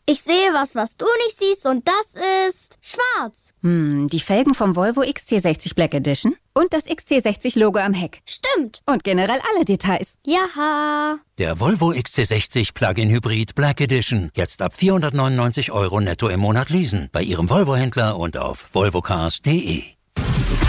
Ich sehe was du nicht siehst und das ist schwarz. Die Felgen vom Volvo XC60 Black Edition und das XC60-Logo am Heck. Stimmt. Und generell alle Details. Jaha. Der Volvo XC60 Plug-in Hybrid Black Edition. Jetzt ab 499 € netto im Monat leasen. Bei Ihrem Volvo-Händler und auf volvocars.de.